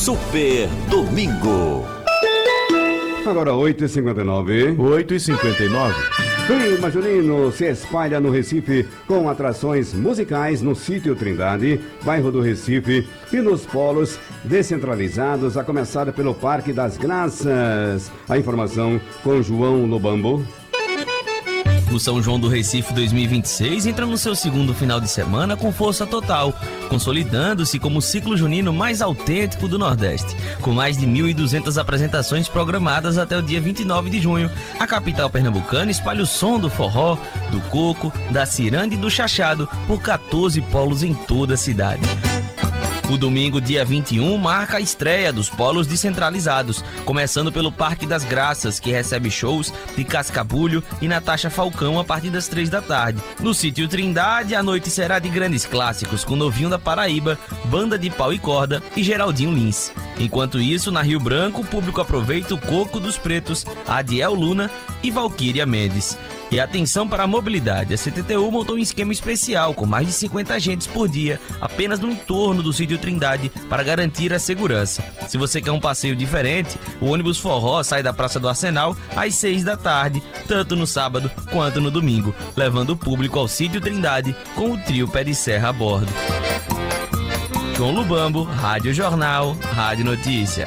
Super Domingo. Agora 8h59. 8h59. Clima junino se espalha no Recife com atrações musicais no Sítio Trindade, bairro do Recife, e nos polos descentralizados, a começar pelo Parque das Graças. A informação com João Lobambo. O São João do Recife 2026 entra no seu segundo final de semana com força total, consolidando-se como o ciclo junino mais autêntico do Nordeste. Com mais de 1.200 apresentações programadas até o dia 29 de junho, a capital pernambucana espalha o som do forró, do coco, da ciranda e do chachado por 14 polos em toda a cidade. O domingo, dia 21, marca a estreia dos polos descentralizados, começando pelo Parque das Graças, que recebe shows de Cascabulho e Natasha Falcão a partir das 3 da tarde. No Sítio Trindade, a noite será de grandes clássicos, com Novinho da Paraíba, Banda de Pau e Corda e Geraldinho Lins. Enquanto isso, na Rio Branco, o público aproveita o Coco dos Pretos, Adiel Luna e Valquíria Mendes. E atenção para a mobilidade, a CTTU montou um esquema especial com mais de 50 agentes por dia, apenas no entorno do Sítio Trindade, para garantir a segurança. Se você quer um passeio diferente, o ônibus forró sai da Praça do Arsenal às 6 da tarde, tanto no sábado quanto no domingo, levando o público ao Sítio Trindade com o trio Pé de Serra a bordo. João Lubambo, Rádio Jornal, Rádio Notícia.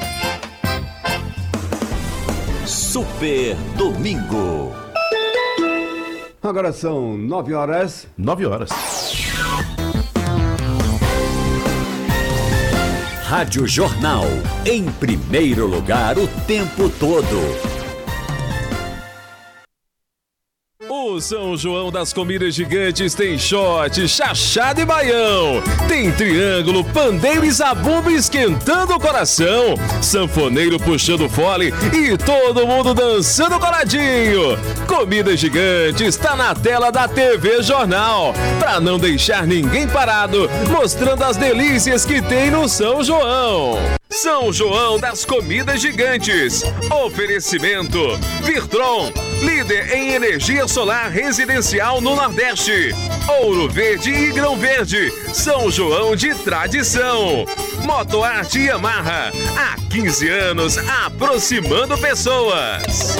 Super Domingo. Agora são 9 horas. 9 horas. Rádio Jornal, em primeiro lugar o tempo todo. O São João das Comidas Gigantes tem shot, chachado e baião. Tem triângulo, pandeiro e zabumba esquentando o coração. Sanfoneiro puxando fole e todo mundo dançando coladinho. Comidas Gigantes tá na tela da TV Jornal, pra não deixar ninguém parado, mostrando as delícias que tem no São João. São João das Comidas Gigantes. Oferecimento Virtron, líder em energia solar residencial no Nordeste. Ouro Verde e Grão Verde, São João de tradição. Motoarte Yamaha, há 15 anos aproximando pessoas.